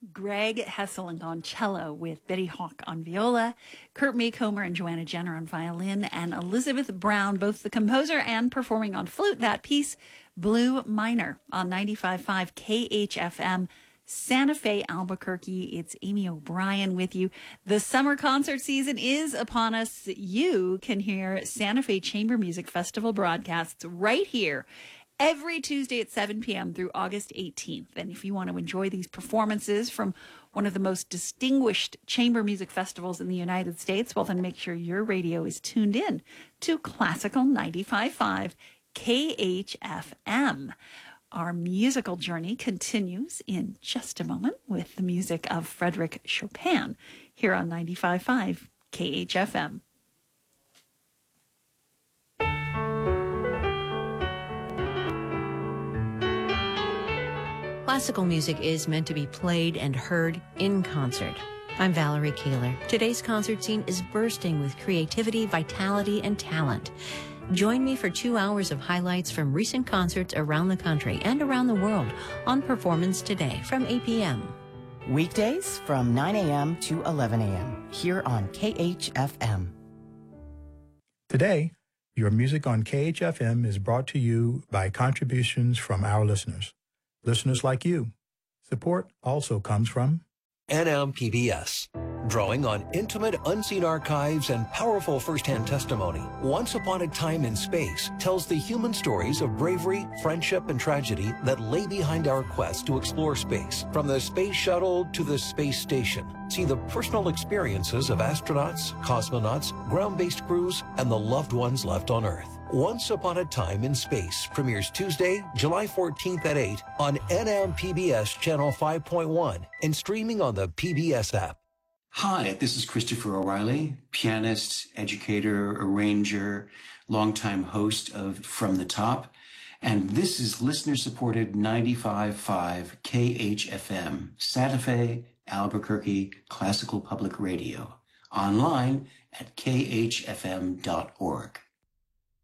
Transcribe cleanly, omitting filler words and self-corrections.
Greg Hesselink on cello with Betty Hawk on viola, Kurt Maycomer and Joanna Jenner on violin, and Elizabeth Brown, both the composer and performing on flute. That piece, Blue Minor, on 95.5 KHFM, Santa Fe, Albuquerque. It's Amy O'Brien with you. The summer concert season is upon us. You can hear Santa Fe Chamber Music Festival broadcasts right here every Tuesday at 7 p.m. through August 18th. And if you want to enjoy these performances from one of the most distinguished chamber music festivals in the United States, well, then make sure your radio is tuned in to Classical 95.5 KHFM. Our musical journey continues in just a moment with the music of Frédéric Chopin here on 95.5 KHFM. Classical music is meant to be played and heard in concert. I'm Valerie Keeler. Today's concert scene is bursting with creativity, vitality, and talent. Join me for 2 hours of highlights from recent concerts around the country and around the world on Performance Today from 8 p.m. Weekdays from 9 a.m. to 11 a.m. here on KHFM. Today, your music on KHFM is brought to you by contributions from our listeners. Listeners like you. Support also comes from NMPBS, drawing on intimate, unseen archives and powerful first-hand testimony. Once Upon a Time in Space tells the human stories of bravery, friendship, and tragedy that lay behind our quest to explore space. From the space shuttle to the space station, see the personal experiences of astronauts, cosmonauts, ground-based crews, and the loved ones left on Earth. Once Upon a Time in Space premieres Tuesday, July 14th at 8 on NMPBS Channel 5.1 and streaming on the PBS app. Hi, this is Christopher O'Reilly, pianist, educator, arranger, longtime host of From the Top. And this is listener-supported 95.5 KHFM, Santa Fe, Albuquerque Classical Public Radio. Online at khfm.org.